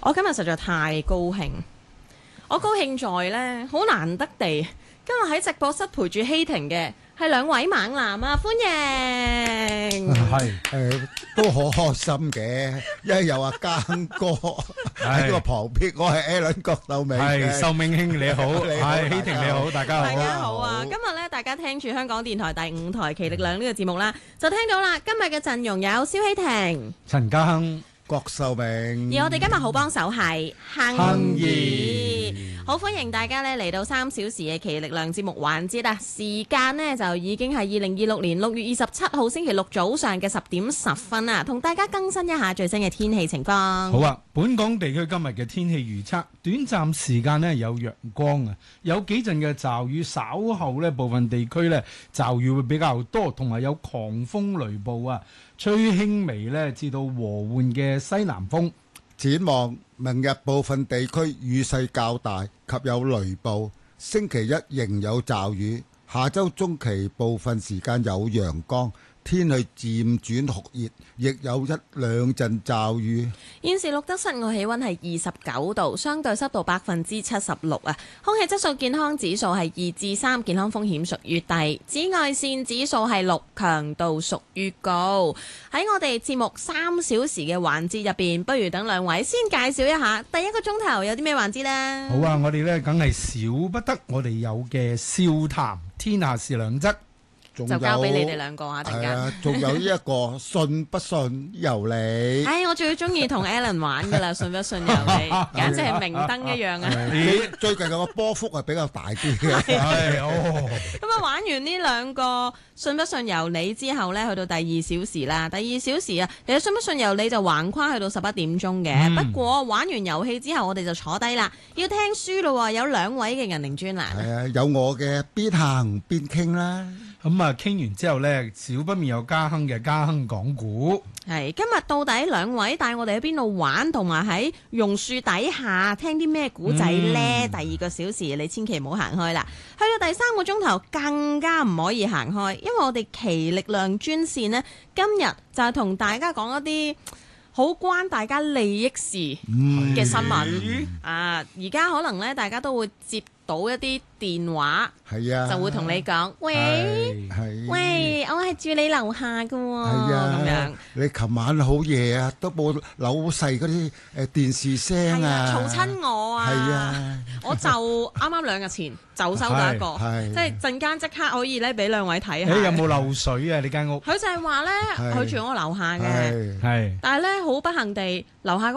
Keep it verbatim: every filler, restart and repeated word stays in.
我今日實在太高興，我高興在呢，好難得地，今日喺直播室陪住希婷嘅係兩位猛男啊，歡迎！ 係誒都好開心嘅，因為有阿耕哥喺個旁邊，我係 Alan 郭秀明。 係秀明兄你好， 你好係希婷你好，大家好。 大家好啊！今日咧，大家聽住香港電台第五台《奇力量》呢個節目啦，就聽到啦。今日嘅陣容有蕭希婷、 陳家亨、 郭秀明， 而我哋今日好幫手係亨亨兒， 兒好歡迎大家咧嚟到三小時嘅奇力量節目環節啊！時間呢就已經係二零二六年六月二十七號星期六早上嘅十點十分啊，同大家更新一下最新嘅天氣情況。 好啊！本港地區今日嘅天氣預測，短暫時間呢有陽光啊，有幾陣嘅驟雨，稍後呢部分地區呢驟雨會比較多，同埋有狂風雷暴啊，吹輕微呢至到和緩嘅西南風。 展望明日部分地區雨勢較大及有雷暴，星期一仍有驟雨，下周中期部分時間有陽光，天氣漸轉酷熱，亦有一兩陣驟雨。 現時錄得室外氣溫係二十九度，相對濕度百分之七十六啊。空氣質素健康指數係二至三，健康風險屬於低。紫外線指數係六，強度屬於高。喺我哋節目三小時嘅環節入邊，不如等兩位先介紹一下第一個鐘頭有啲咩環節呢？ 好啊！我哋呢梗係少不得我哋有嘅笑談天下事兩則。 就交俾你哋兩個啊！突然間， 仲有一個信不信由你。 唉，我最中意同 Alan 玩噶啦，信不信由你，簡直係明燈一樣啊！ 最近個波幅係比較大啲嘅。 係哦。 咁啊，玩完呢兩個信不信由你之後呢，去到第二小時啦。第二小時啊，其實信不信由你就橫跨去到十一點鐘嘅。嗯、不過玩完遊戲之後，我哋就坐低啦，要聽書咯。有兩位嘅銀鈴專欄。 係啊，有我嘅邊行邊傾啦。 咁啊，傾完之後呢，少不免有家亨嘅家亨講古。 係今日到底兩位帶我哋喺邊度玩，同埋喺榕樹底下聽啲咩古仔呢？嗯、第二個小時你千祈唔好行開啦，去到第三個鐘頭更加唔可以行開，因為我哋奇力量專線呢，今日就係同大家講一啲好關大家利益事嘅新聞、嗯、啊！而家可能咧，大家都會接到一啲電話， 係啊， 就會同你講：喂，喂，我係住你樓下㗎喎， 啊， 咁樣。 你琴晚好夜啊，都冇扭細嗰啲誒電視聲啊， 嘈親我啊！ 係啊， 我就啱啱兩日前就收到一個，即係陣間即刻可以咧俾兩位睇下。 誒有冇漏水啊？你間屋？ 佢就係話咧，佢住我樓下嘅， 係， 但係咧好不幸地樓下。